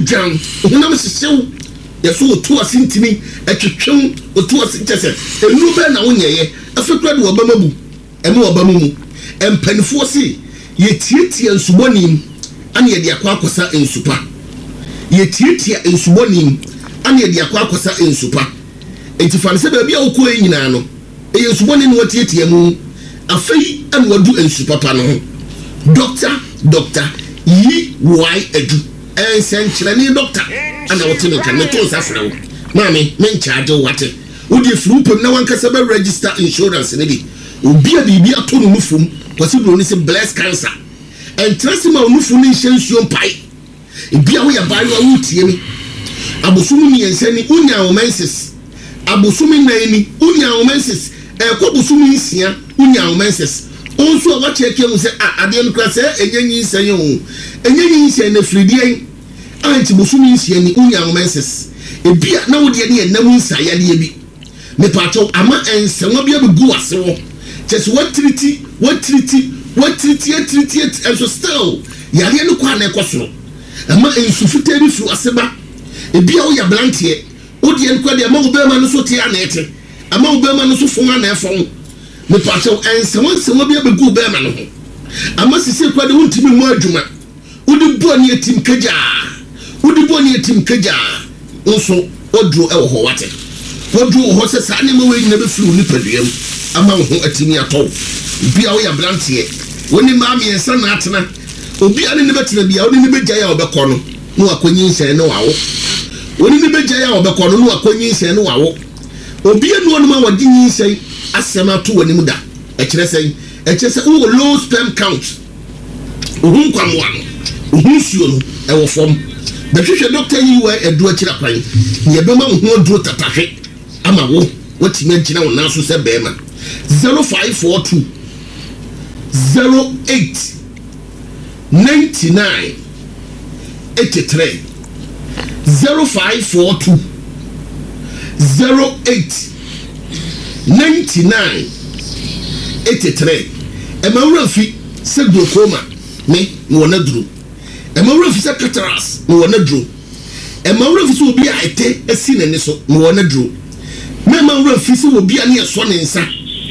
dwan honam hyehyɛw yɛso otu asintimi atwetwem otu asintese enu be na wonyeye afekura de obamabu eme obamu empanifo se yetietie nsubɔnim ane yɛde akɔ akosa nsupa yetietie nsubɔnim ane yɛde akɔ akosa nsupa entifa se baabi a wokɔ nyina no eye nsubɔne no watietie mu afei ane wadu nsupa pa no doctor yi why edu ensenkyerɛne doctor ana wote no kan to nsafrɛ wo maame men charge wate wodi frupem na wankasa be register insurance ne bi obi a bibi ato no mufum kwasi bro ni se bless cancer entrasi ma onufum ni hyensuo mpai ebia wo ya bayo a wutie mi abosumu ni ensani unya womenses abosumu nani unya womenses ekobosumu nsia unya womenses onso a wacheke mu se ade no kra se enyenyi nsan o enyenyi nsan na fridie anti bosumu nsia ni unya womenses ebia na wo de ne enam nsa yale bi me pato ama ensanwa bia be gu ase wo chese what treaty and so still yare no kwa na ekoso ama ensufuta bi fu aseba ebia wo ya blantie wo de nkwa de ama wo be ma no so tie na ete ama wo be ma no so fon na efon me pato ensanwa bia be gu be ma no ho ama sisi kwa de wontimi mu adwuma wo de bo ne etim kaja nso odro e wo ho wate odro ho se sa ne ma we nyina be furu ni paduam ama ho atimi atɔ bia wo ya blantie woni ma me ensa na atena obi ane ne betena bia woni ne begya ya obekɔ no no akonyi nsen ne wawo woni ne begya ya obekɔ no no akonyi nsen ne wawo obi anu onu ma wadi nsen asema to wani mu da ɛkyerɛ sɛ wo low sperm count ohun kwamwa no ohun suo no ɛwɔ fam bɛhwehwɛ doctor yi wa edu akyira kwan ye bema ho aduro tatahwe ama wo watimi agina wo naso sɛ bɛema 0542 08 99 83 0542 08 99 83 emawura fi se glaucoma me no na duro emawura fi se cataracts no na duro emawura fi se obi a ete esi na ne so no na duro me emawura fi se obi a ne yeso ne nsa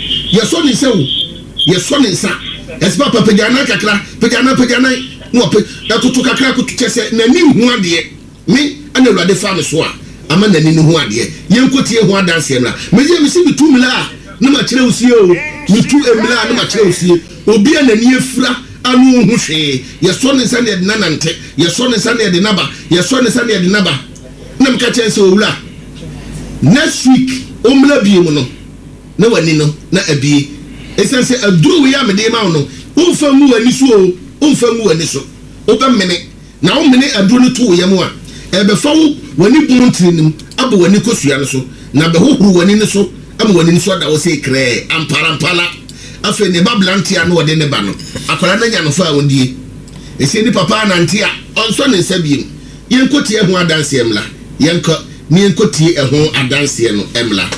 espa pagana kakra pagana no pe da kutu kakra kutu chese na ni hu ade me ana luade fa me so a ama na ni hu ade yenkotie hu adanse na me je me si bitumla na ma kire usie o mitu emla na ma kire usie obi a na ni efura anu hu hwe yeso ne nsa ne de nanante yeso ne nsa ne de naba yeso ne nsa ne de naba na me ka chense owura next week omla biemu no na wani no na abie esense aduru we ya me de ma no umfa mu wani so obamene na umene aduru no to yam a ebefa wani buntinim abo wani kosua no so na be hohuru wani ne so am wani ne so da wo se kre amparampala afa ne bablantia no wode ne ba no akwara na nya no fa wondie ese ni papa na ntia onso ne nsabiem yenkotie ho adanse emla yenkotie ho adanse no emla.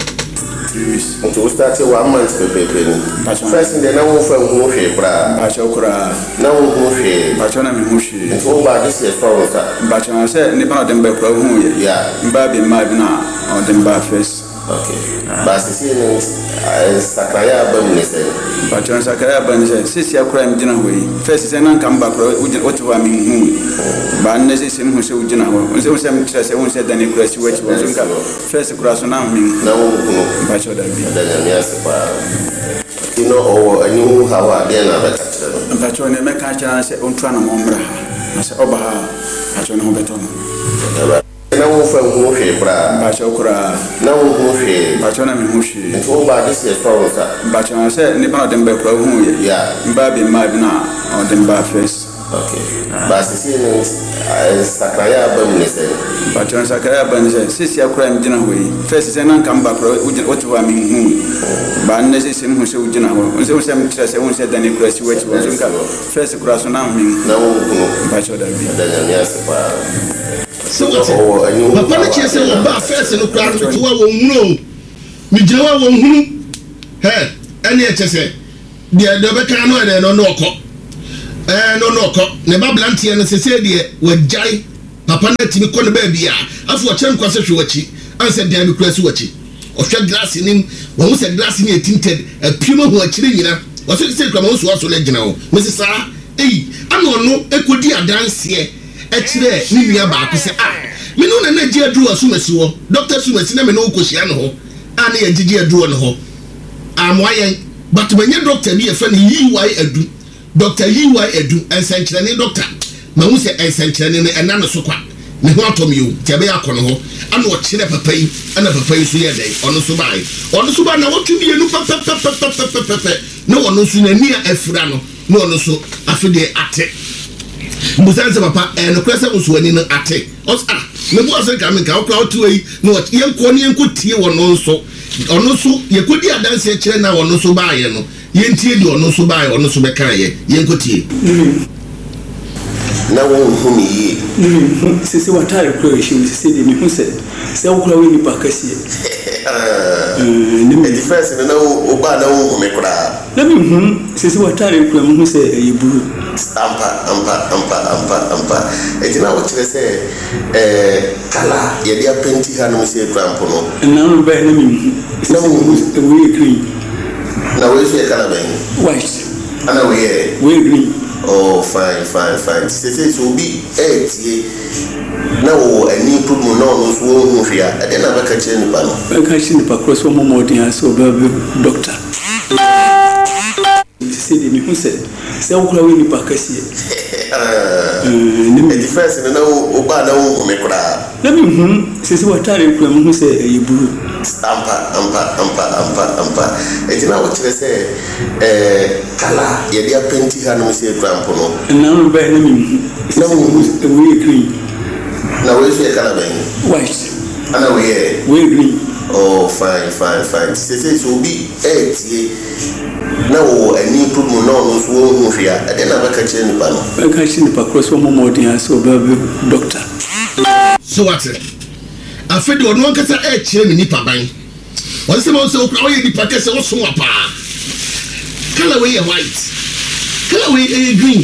So start 1 month pepe. First in the now for who she bra. Bachokura. Now who she. Bachona me mushi. It's all about this year's problem. Bachona said nipa dem be pro hu ye. Yeah. Mba be na on dem ba first. Okay. But see Sakaya Bamne say. Bachona Sakaya Bamne say sisi akura mi gina ho yi. First say nan kan ba pro what wa mi hu. Ba ne say sim hu say ugina ho. Unse unse mi tira say unse dan ekura si wachi wo nka. First kura so na mi. Na wo no. Bachona bi. Da ya se pa. You know or any how are there na better. Bachona me ka cha say ontua na mo mbra. Na say oba ha. Bachona ho beto no. Na wo fa hu hwe bra. Bachokura. Na wo hu hwe. Bachona me hu hwe. It's all about this year's problem. Bachona say nipa dem be pro hu ye. Yeah. Mba be na on dem ba first. Okay. But see Sakaya Bamne say. Bachona Sakaya Bamne say sisi akura mi gina ho yi. First say nan kan ba pro what wa mi hu. Ba ne say sim hu say ugina ho. Unse unse mi tira say unse dan ekura si wachi wo nka. First kura so na mi. Na wo hu. Bachona bi. Da ya se pa. So papa ne chese wo ba first no kra to wa wonhunu mi jewa wonhunu he ene e chese de be kan no e no okọ no okọ ne ba blantie no sese de wajai papa na timi kɔ ne baabi a afo ɔkyerɛ nkwase hwe wachi ansa dan bi kura si wachi ɔhwɛ glass nim wɔn sɛ glass ni tinted apiem ho akyire nyina wɔso sɛ kwama so aso le gyina ho mesi saa ana ɔno ekodi adanseɛ ɛkyerɛ ne nua baako sɛ me no na gye aduru asumasi hɔ doctor sumasi na me no kohyia no hɔ a ne yɛ gye aduru no hɔ amoayen but manya doctor bi yɛfɛ ne yiwai adu doctor yiwai adu ensenkyerɛne doctor ma hu sɛ ensenkyerɛne no ɛna no so kwa ne ho atom yo tiabe akɔno hɔ ana ɔkyerɛ papa yi ana papa yi so yɛ dɛn ɔno so ba na wɔtwe mienu pɛpɛpɛpɛpɛpɛ na ɔno so na ni afura no na ɔno so afide ate musanse papa no kwese musuani no ate osa me bo ase ka me ka okra otu yi no yenko ne yenko tie wono nso ono so yekodi adanse kire na wono so baaye no yentie di ono so baaye ono so beka ye yenko tie na wo hu mi yi sisi watare kro yi sisi de mi hu se okra we ni pakasi ni me difference na wo ba na wo hu me kra na mi hu sisi watare kro mi hu se yeburu ampa etina wo kire se kala ye dia penti ha no se krampo no na no ba na mi hu na wo we green na wo se kala ben white ana we green. Oh, fine. Say so be tie na wo ani problem na no so wo hu hia e na baka kire ni pa no baka kire ni pa cross wo modern aso ba doctor say de mi hu se wo kura we ni pa kasi ni me difference na wo ba na wo me kura na mi hu sisi watare kura mi hu se yeburu ampa etina wo kire se kala ye dia penti ha no se krampo no na no ba na mi hu na wo green na wo se kala ben white ana we green. Oh, fine. Say so be tie na wo ani problem na no so wo hu hia e na baka kire ni pa no baka kire ni pa cross wo modern aso ba doctor so what afedi ono nkasa kire mi nipa ban wọ́n sẹ́ wọ́n sẹ́ okura wọ́n yẹ nipa kẹsẹ̀ wọ́n sún wà paa colour wey yẹ white colour wey yẹ green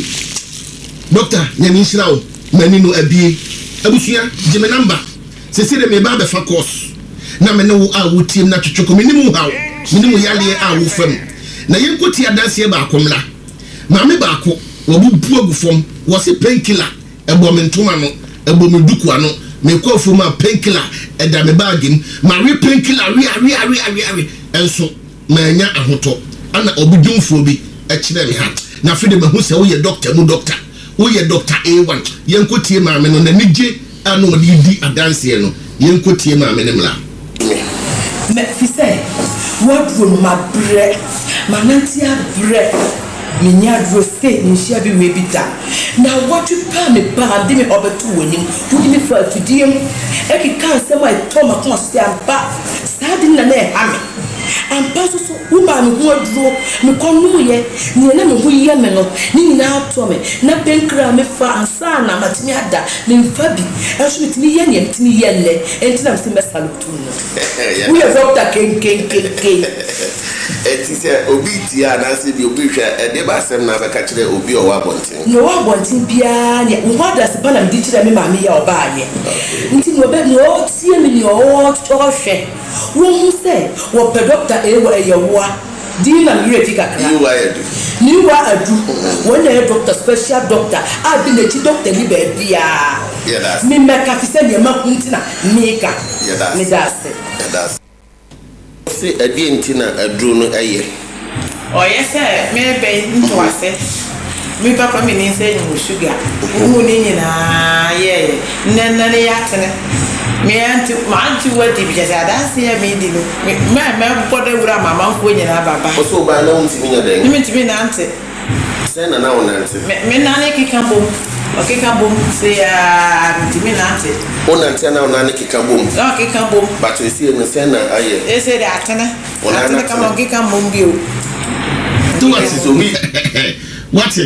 doctor nyami nhyira o mani no abie abusua jime number sisi de me ba be fa course na me ne wo a wo tiem na twetweko me ni mu hawo me ni mu yale a wo fam na yen ko ti adanse ba akomla maame ba ako wo bu agufom wo se painkiller ebo me ntoma no ebo me duku ano me ko fo ma painkiller eda me bagim ma we painkiller we enso ma anya ahoto ana obudumfo bi e kire me ha na fide me hu se wo ye doctor wo ye doctor A1 yen ko tie maame no na nige anu odi di adanse no yen ko tie maame ne mla me fi say what room ma bre manantia bre minya dro stay nshia bi we bi da na what you pa me ba de me obeto wonim wudi me fa tudiem e ki kan se ma to ma kon se amba sadi na na ha me ampa so uma me ho aduro me konu ye ni na me ho ye me no ni na to me na penkra me fa ansa na matimi ada me mfa bi enso mitimi ye ne mitimi ye le entina me se mesalutu no we doctor ken eti se obi ti anase bi obi hwe ede ba sem na beka kire obi o wa bontin no wa bontin bia ne wo da se bana di kire me ma me ya oba anye nti no be no tie me ni o hwe wo hu se wo pe doctor e wo ye wo di na mi re fika kra ni wa adu wo na doctor special doctor a bi na chi doctor ni ba bia mi me ka fi se ne ma kuntina mi ka me da se se adi ntina aduru no aye oyese me be nto ase mi papa mi ni se nyu sugar wu ni nyina ye nna ne yatene me anti wadi bi jasa danse ya me di no me bodo wura mama ko nyina baba o so ba na unti mi nyada ni mi na ante se na unante me na ne kikambo okikambom se ya mi na ante unante na unane kikambom okikambom but we see no se na aye ese de atene kama okikambom bio to what is obi what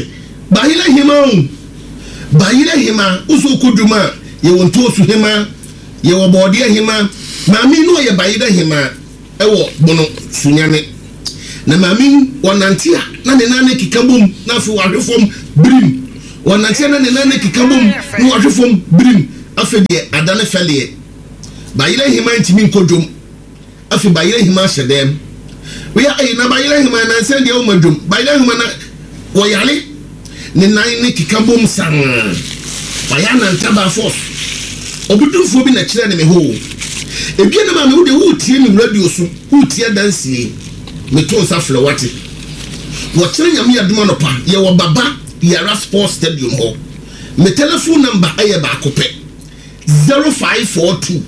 bahila hima uso kuduma ye wonto su hima ye wo bode hima mami no ye bahila hima ewo bono sunyane na mami wonantia na ne nane kikambom na fi wahwefom brim wonantia na ne nane kikambom na wahwefom brim afede adane fele bayire hima ntimi nkodwom afi bayire hima hyedem we ya na bayire hima na nse de o madwom bayire hima na wo yale ne nan ne kikabom san baya na ntaba force obudufo bi na kire ne me ho ebie na ma me wo de wo tie ni radio so wo tie dansie me to safle wate wo kire nyame aduma no pa ye wo baba Yara Sports Stadium ho me telephone number aye ba ko pe 0542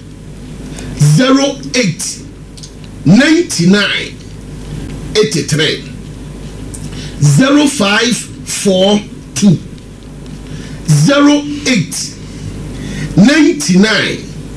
08 99 83 0542 08 99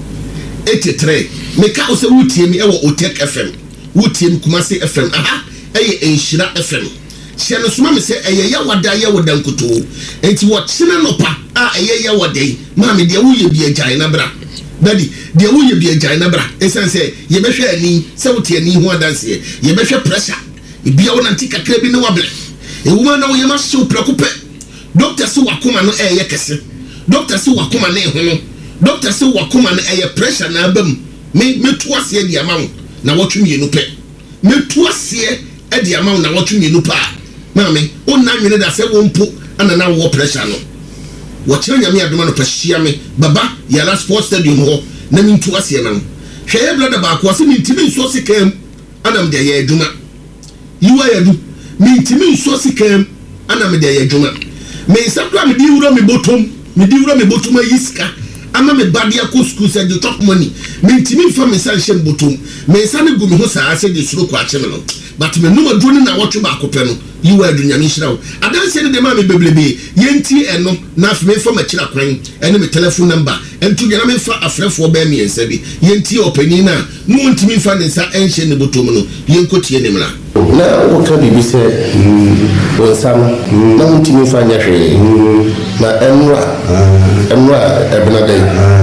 83 me ka o se wutie mi e wo Otek FM wutie mi Kumasi FM aha eye Enshira FM Siano suma me se eye ya wada nkuto enti wo chine no pa a eye ya wada maame de wo ye bi agyan na bra daddy de wo ye bi agyan na bra esense ye behwe ani se wo tie ani ho adanse ye behwe pressure e bia wo nanti kakra bi ne wable e wo na wo ye ma so prekope doctor se wakoma no eye kese doctor se wakoma na ehono doctor se wakoma na eye pressure na abam me to ase di amawo na wo twumi no pe me to ase e di amawo na wo twumi no pa Mami, o na nwene da se wo mpo ana na wo pressure no. Wo kire nyame adoma no pahia me baba Yara Sports Stadium ho na mintu ase na. Hweye brother ba ko se mintimi nso sikam ana me de ye aduma. Yiwa yadu mintimi nso sikam ana me de ye aduma. Me nsabra me di wura me botom ayiska ama me badia ko school se the top money. Mintimi fa me san hye botom. Me san gu me ho saa se de suro kwa che me no. But me no aduro na wo twe ba ko pe no. Yiwa adunyame hyirawo adanse ne de ma me beblebe yenti eno na afi me fa ma kira kwan ene me telephone number entu gena me fa afrefo ba mi ensa bi yenti opani na mu ntimi fa ne nsa enhye ne botom no yenkotie ne mra na wo ka bibi se wo sam na ntimi fa nya hwe na enwa ebna dai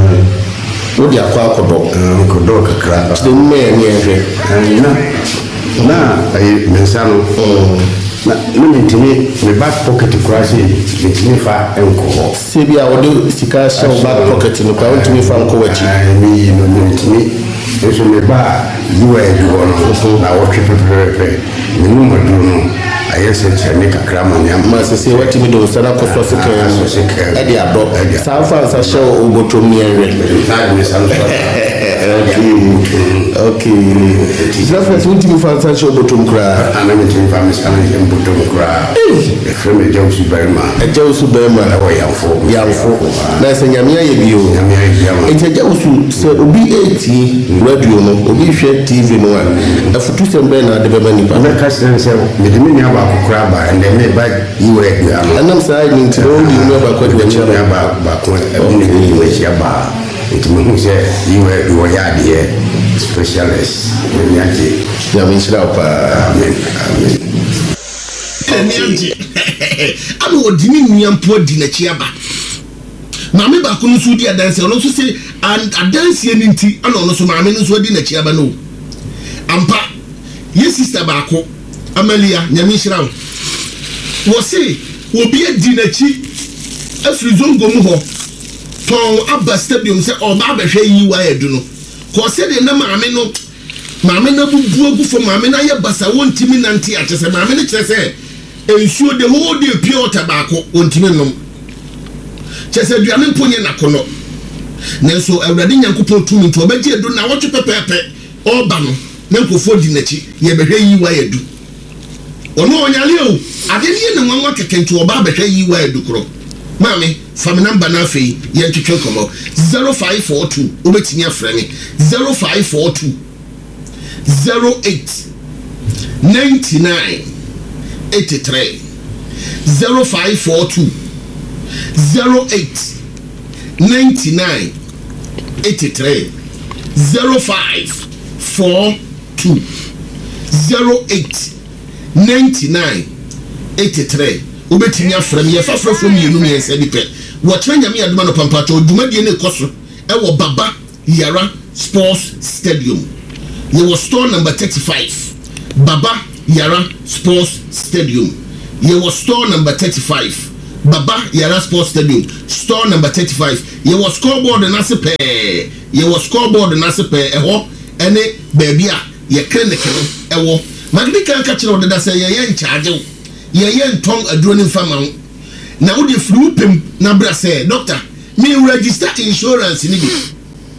wo dia kwa kodo kakra de me ne hwe na ai mensano na ntimi me back pocket crash ntimi fa enko sebi a wode sika show back pocket no kwa ntimi fa enko wachi mi no ntimi eso me ba yuwa eduwo no na wo pepepepe ni no maduno ayese chane kakra manya ma se wati mi do sana ko so sika e di ado sa fa sa show oboto mi enwe na mi san so okay zafa ntimi fa sa show oboto mkra ana mi ntimi fa mi sana oboto mkra e frame Jawsu Berma na wo yamfo na se nyame ye bio ente Jawsu se obi eti radio no obi hwe TV no a afutu sembe na de beba ni pa na ka se me de me aba kokra ba and me ba yiwe ya no anam sa ni ntiro di no ba ko de chira ya ba ko e ni yiwe ya ba ntimo hu se yiwe wo ya de specialist ni ati ya me chira pa amen enianti ame odini nuampo di na chiaba maame ba ko no so di adanse ono so se adanse ni nti ana ono so maame no so di na chiaba no ampa ye sister ba ko Amalia nyame hirawo wo se obi adi na chi afri zongo mu ho ton Abba Stadium se o ba behwe yiwa edu no ko se de na maame na bubu agufo maame na ye basa wontimi nanti atese maame ne kire se ensuo de ho de pure water ba ko wontimi nom chese duane mponye na kono nenso awrade nyankopon tumi nto obaji edu na wotwe pepepe oba no na nkofo di nachi ye behwe yiwa edu ono onyale o ade ne ne nwanwa kekentu oba behwe yiwa edu kro mami fam number na afei ye twetwe komo 0542 obetini afre me 0542 08 99 83 0542 08 99 83 0542 08 99 83 obetini afra me ye fafra from yenu me ense dipe wo kire nyame aduma no pampato dumadie ne koso e wo Baba Yara Sports Stadium ye wo store number 35 Baba Yara Sports Stadium ye wo store number 35 Baba Yara Sports Stadium, store number 35. You was scoreboard and as a pair. You was scoreboard and as a pair. Any baby, you can ewo. Magni can catch on the say ye in charge. Ye yen tongue a droning farmer. Now the flu pim nabra say, Doctor, me register insurance in it.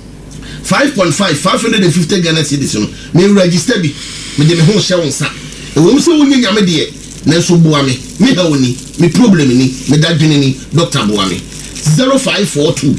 550 Ghana cedis. Me register be. Me de me home show on sa. E wo so wonye nyame de na so boa me. Me ha woni, me problem ni, me dadwene ni, Doctor boa me. 0542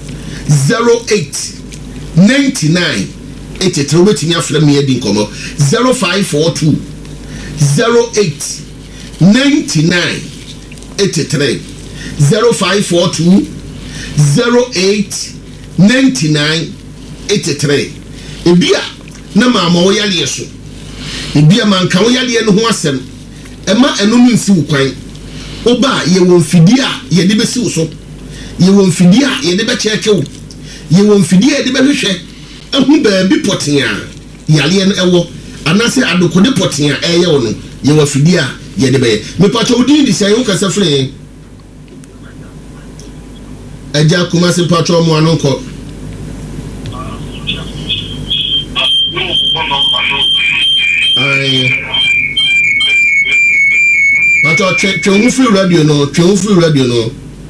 08 99 83 wetimi afra me edi nkomo. 0542 08 99 83 0542 08 99 83. Ebia na mama wo yale yeso. Ebia manka wo yale no ho asem. Ema enum nsi ukwan. Oba ye won fidi a ye de besi wo so. Ye won fidi a ye de be cheke wo. Ye won fidi a ye de be hwehwe. Ehu ba bi poten a yale no ewo. Anase adokode poten a eye wo no. Ye won fidi a ye de be. Me pacho odi di say wo kasa fre. Eja kuma se pacho mo anonko. Twon free radio no, twon free radio no.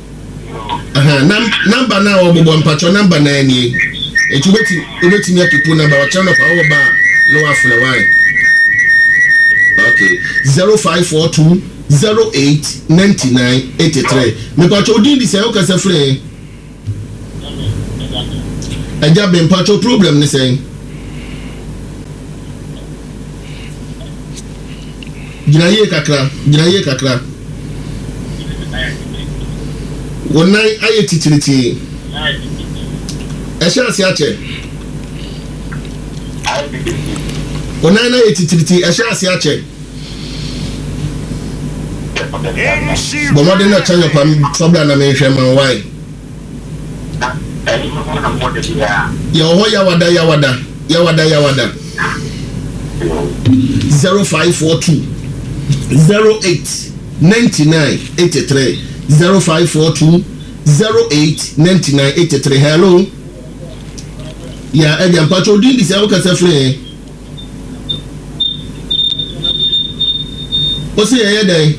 Number na obobo mpacho number na ani. Ubeti me people number wa channel power bar no afle why. Okay. 0542 08 99 83. Me pacho din di say o kasa free. Eja be mpacho problem ni say. Jinaye kakra. Wonai aye titiriti. Esha asiache. Wonai na aye titiriti, esha asiache. Bomode na chanya pa sobra na me hwema why. Yawada. 0542 08 99 83 0542 08 99 83. Hello. Yeah, Eddie Pacho did this. I can say free. What's your day?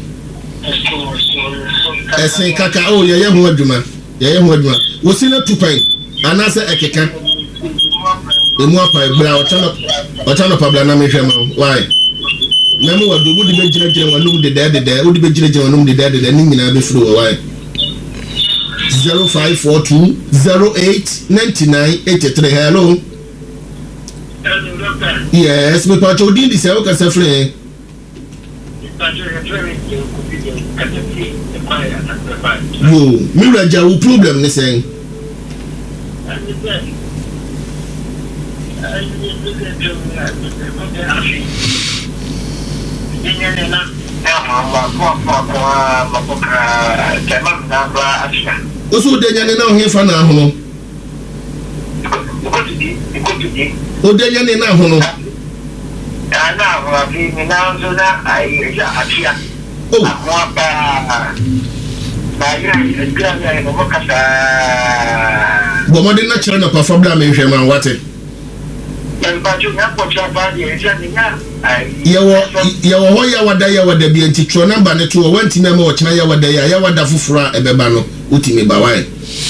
I say, Kaka, oh, yeah, what's in a tupai? And I say, Ekeka. The more pipe, but I'm not why? Namo wa do di be jira wa num de de o di be jira wa num de de ni nyina be furu wa 0542 08 99 83. Hello. Yes, me pacho din di se o ka se free. Yo, mi raja wo problem ni sen. Oso de nyane na ohefa na ahono. O de nyane na ahono. Na ho abi mi na nzo na ai ya atia. Oh. Mo ba. Na ya grania no mokasa. Bomode na chere na perform da me hwe man wate. Yawo ho yawada bi anti tro number ne to wanti na me o kina yawada fufura ebeba no utimi ba wai.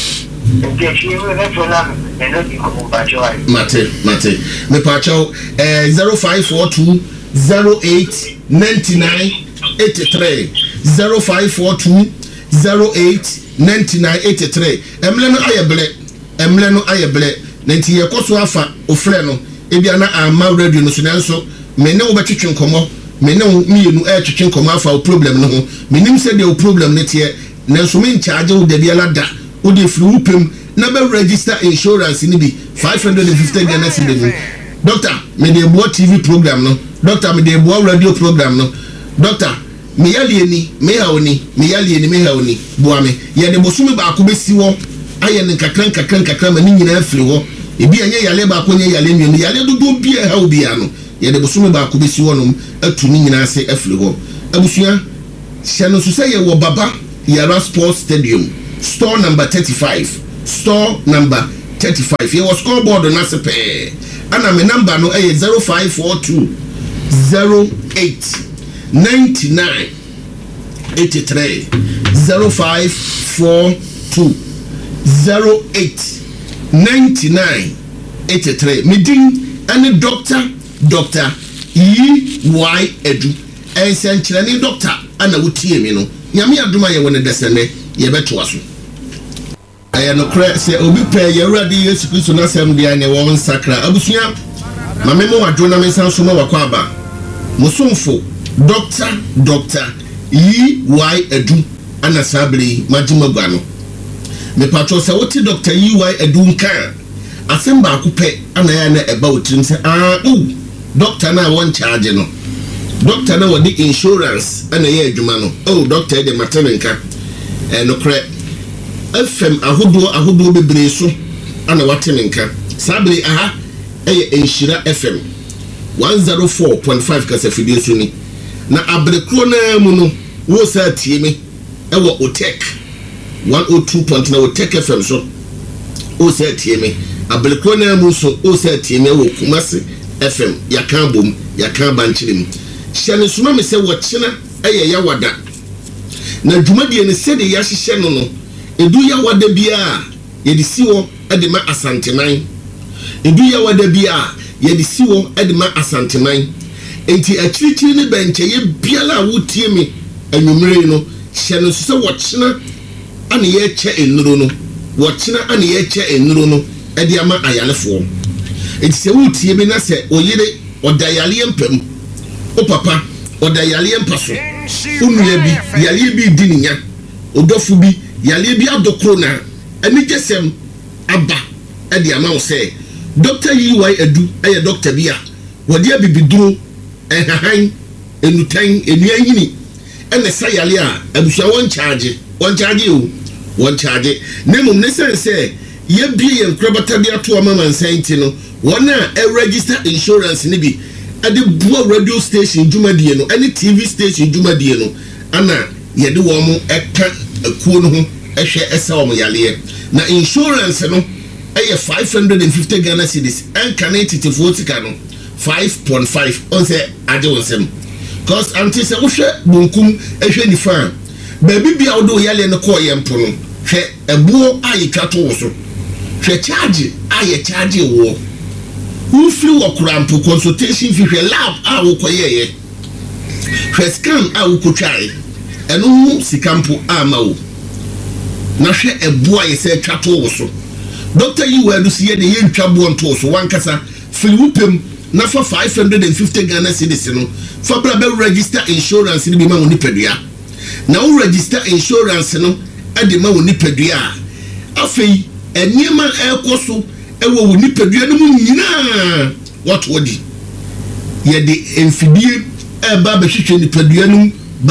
Mate me pacho 0542 08 99 83 0542 08 99 83. Emle no ayeble nenti ye koso afa ofre no ebia na ama radio no so nanso me ne wo betwetwe nkomo me ne mienu twetwe nkomo afa o problem no ho me nim se de o problem ne tie nanso me charge wo de bia lada wo de free upem na be register insurance ni bi 550 Ghana cedis. Doctor me de bo TV program no, doctor me de bo radio program no, doctor me yale ni me ha oni me yale ni me ha oni bo ame ye de bosumi ba ko besi wo aye ne kakran ma ni nyina afiri ho ebi anya yale ba ko nya yale mi yale dodo bi ha obi ano ye de bosumi ba ko besi wo no atu ni nyina ase afiri ho abusua hye no so say ye wo baba Yara Sports Stadium, store number 35. Store number 35. Here was scoreboard on us pay. And I'm a number no 0542 08 99 83 0542 08 99 83. Meeting and Dr. E.Y. Edu. And send any doctor and I would tear me no. Yami Aduma when the descendant, ye better was. I am no crack, say, Obi pay your ready, yes, Christian Assembly and a woman sacra. Abusia, my memo, Aduna Messan Suma Wakwaba. Musumfo, Dr. E.Y. Edu, and Assembly, Majimogano. Me patro say, what Dr. E.Y. Edu can. Asemba Coupe, and I am about him say, doctor now one charge, no. Doctor now the insurance and a year Jumano. Oh, doctor, the maternity and no crack. FM ahudu bebreso ana wateninka sabri aha Enshira FM 104.5 kasa fidie so ni na abrekro na mu no wo sa tie me ewo Otek 102.9 na Otek FM so wo sa tie me abrekro na mu so wo sa tie me wo Kumasi FM yakan bom yakan banchirim hyene suma me se wo kyena yawada na dwumadie ne sede ya hyehye no edu ya wada bia ye di siwo edema asanteman edu ya wada bia ye di siwo edema asanteman enti akirikyiri ne benche ye biala wotie me anwumre no hye no se wokyena ane ye che enuro no wokyena ane ye che enuro no edi ama ayalefo enti se wotie me na se oyire odayale empam o papa odayale empaso unua bi yale bi dininya odofu bi yale bi adokro na ani gesem aba e de ama wo se Dr. E.Y. Edu e doctor bia wodi abibiduro ehahan enutan enuanyini ene sayale a abusua won charge nemum ne sense ye bie ye nkrabata bia to amama nsanti no wona e register insurance ne bi ade buo radio station dwumadie no ene TV station dwumadie no ana ye de wo mo eka akuo no ho ehwe esa wo yale na insurance no eye 550 Ghana cedis and connected to 40 no 5.5 on say ade wonsem cause anti se wo hwe bunkum ehwe ni fan baby bia wo do yale no ko ye mpo no hwe ebuo aye twato wo so hwe charge aye charge wo who flew okrampo consultation fi hwe lab a wo koyeye hwe scan a wo kotwae eno hu sikampo ama wo na hwe ebuo aye se twato wo so Dr. E.Y. Edu siye de ye ntwabo nto so wankasa filipem na for 550 Ghana cedis no for bra be register insurance ni bi ma woni padua na wo register insurance no e de ma woni padua afei eniema ekoso ewo woni padua no mu nyina what wodi ye de enfidie e ba be hwehwe ni padua no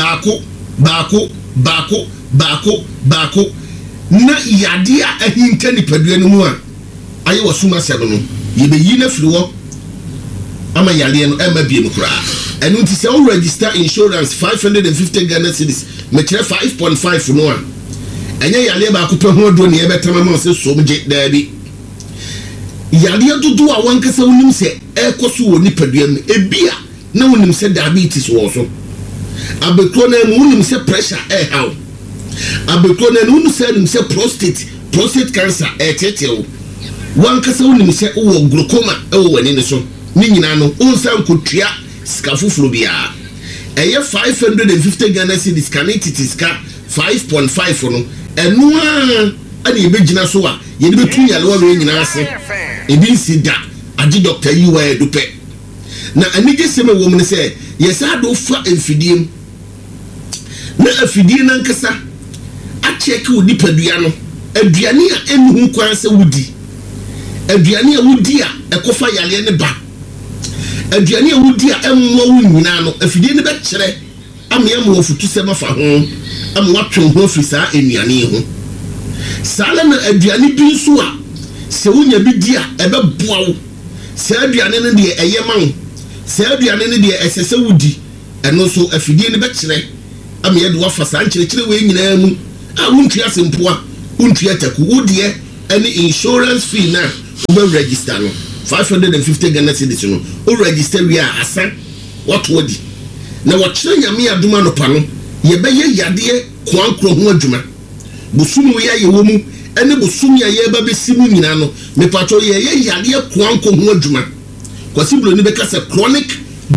baako na yade a ahinta ni padua no mu a aye wasuma sebe no ye be yi na firiwo ama yale no ema bie mkura enu nti se o register insurance 550 Ghana cedis me kire 5.5 no a enye yale ba ko pe ho do ne ebetama ma se so mje daabi yale dodo a wankasa wonim se ekoso woni padua no ebia na wonim se diabetes wo so abekro na mu wonim se pressure how abekona no say prostate cancer etetew wankasa wonim se wo glaucoma wo wani ne so ni nyina no onsan kotua skafufuro bia eye 550 Ghana cedis canitity ska 5.5 no eno a ani begina so a ye ne betu yale wa we nyina ase ebi sida agi Dr. E.Y. Edu pe na ani geseme wo mun se yesa do fa enfidiem na afidie nankasa a check wudi padua no aduane a enhu kwan se wudi aduane a wudi a ekofa yale ne ba aduane a wudi a emmo wu nyina no afidie ne be kire amia mo futu se mafa ho am watwe ho ofisa enuane ho sala na aduane bi nso a se wunya bi di a ebe boa wo se aduane ne de eye man se aduane ne de esese wudi eno so afidie ne be kire ama yɛde wafa saa nkyerɛkyerɛ wei nyinaa mu a wontua sempoa wontua taku wodeɛ ɛne insurance fee na wobɛ register no 550 Ghana cedis no o register wie a asa wɔto di na wɔkyerɛ nyame adom anopa no yɛbɛyɛ yadeɛ koankoro ho adwuma bosom yɛ ayɛ wɔ mu ɛne bosom yɛ yɛba bɛsi mu nyinaa no mepatɔ yɛyɛ yadeɛ koankoro ho adwuma kwasi buloni bɛka sɛ chronic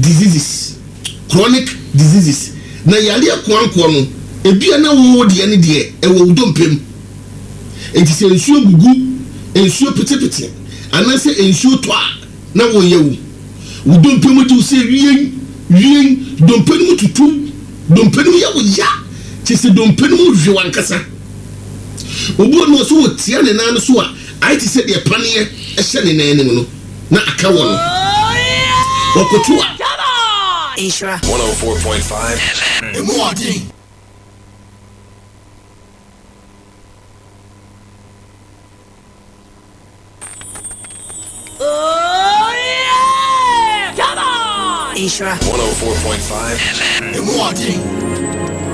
diseases na yadeɛ koankoro no ebia na wo deɛ ne deɛ ɛwɔ udompem enti sɛ nsuo gugu nsuo petepete anase nsuo to a na wo yewu udompem di sɛ wien dompem mu tutu dompem mu yawo ya ti sɛ dompem mu hwe wankasa obo no so wo tia ne nan so a ai ti sɛ de paneɛ ɛhyɛ ne nan nim no na aka wɔ no okoto a Ishra 104.5 Emodi Ishra 104.5 Emodi